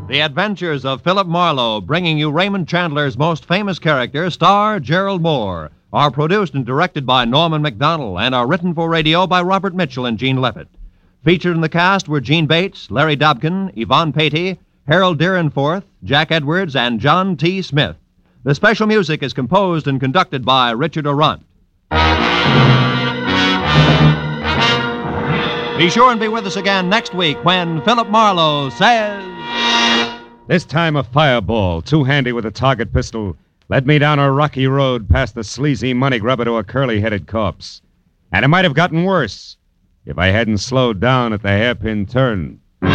The Adventures of Philip Marlowe, bringing you Raymond Chandler's most famous character, star Gerald Moore, are produced and directed by Norman MacDonald and are written for radio by Robert Mitchell and Gene Levitt. Featured in the cast were Gene Bates, Larry Dobkin, Yvonne Patey, Harold Deerenforth, Jack Edwards, and John T. Smith. The special music is composed and conducted by Richard Aurunt. Be sure and be with us again next week when Philip Marlowe says... This time a fireball, too handy with a target pistol, led me down a rocky road past the sleazy money grubber to a curly-headed corpse. And it might have gotten worse if I hadn't slowed down at the hairpin turn.